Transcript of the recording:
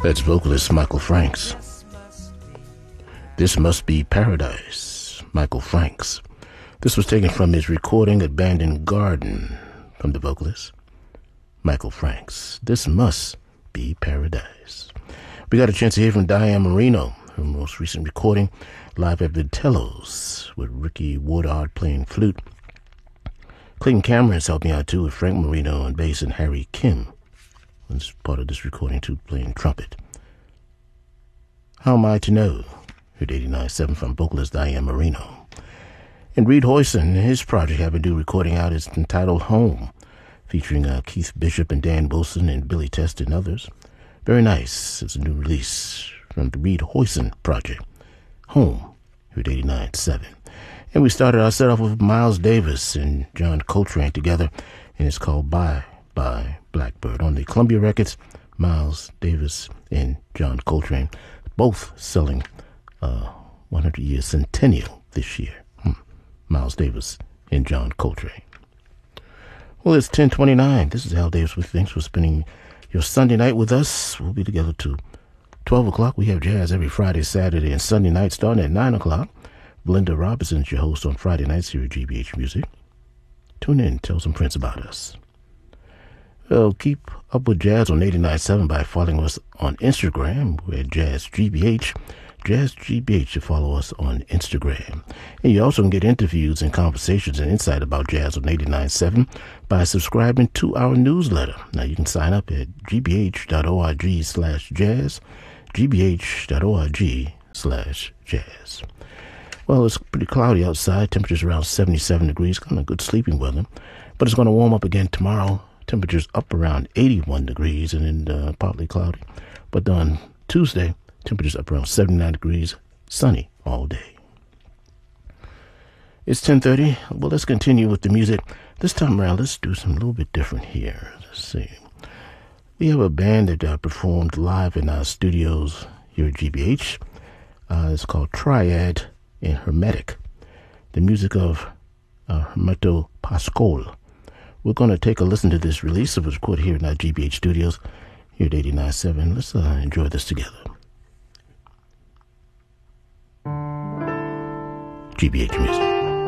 That's vocalist Michael Franks. This Must Be Paradise, Michael Franks. This was taken from his recording Abandoned Garden from the vocalist Michael Franks. This Must Be Paradise. We got a chance to hear from Diane Marino, her most recent recording, live at Vitello's, with Ricky Woodard playing flute. Clayton Cameron's helping out too, with Frank Marino on bass and Harry Kim, who's part of this recording too, playing trumpet. How Am I to Know? Heard 89.7 from vocalist Diane Marino. And Reed Hoyson, his project having a new recording out, is entitled Home, featuring Keith Bishop and Dan Wilson and Billy Test and others. Very nice. It's a new release from the Reed Hoyson project. Home, heard 89.7. And we started our set off with Miles Davis and John Coltrane together, and it's called Bye Bye Blackbird. On the Columbia Records, Miles Davis and John Coltrane, both selling 100-year centennial this year. Miles Davis and John Coltrane. Well, it's 10:29. This is Al Davis with Thanks for spending your Sunday night with us. We'll be together till 12 o'clock. We have jazz every Friday, Saturday, and Sunday night starting at 9 o'clock. Belinda Robinson is your host on Friday nights here at GBH Music. Tune in, tell some friends about us. Well, keep up with jazz on 89.7 by following us on Instagram. We're at Jazz GBH. Jazz GBH, you follow us on Instagram. And you also can get interviews and conversations and insight about jazz on 89.7 by subscribing to our newsletter. Now you can sign up at gbh.org/jazz, gbh.org/jazz. Well, it's pretty cloudy outside. Temperature's around 77 degrees, kind of good sleeping weather. But it's going to warm up again tomorrow. Temperatures up around 81 degrees and then partly cloudy. But on Tuesday, temperatures up around 79 degrees, sunny all day. It's 10:30. Well, let's continue with the music. This time around, let's do something a little bit different here. Let's see. We have a band that performed live in our studios here at GBH. It's called Triad and Hermetic. The music of Hermeto Pascoal. We're going to take a listen to this release. It was recorded here in our GBH studios here at 89.7. Let's enjoy this together. GBH Music.